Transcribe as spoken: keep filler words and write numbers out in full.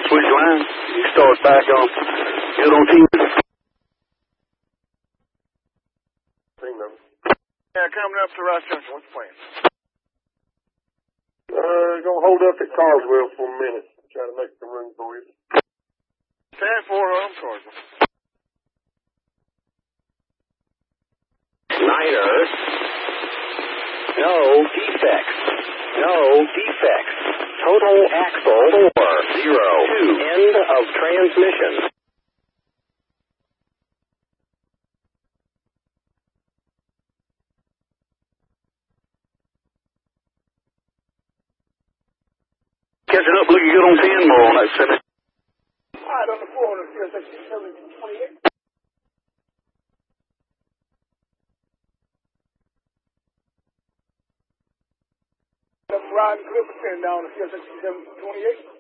switch line. You start back on. Good on team. Yeah, coming up to Rice Junction. What's the plan? Uh, gonna hold up at Carswell for a minute. Try to make some room for you. ten four, I'm Carswell. Niner. No defects. No defects. Total axle four zero two. End of transmission. Catching up, looking good on ten more on that seven. All right, on the four hundred, C S sixty-seven twenty-eight. Riding Clipperton down to C S sixty-seven twenty-eight.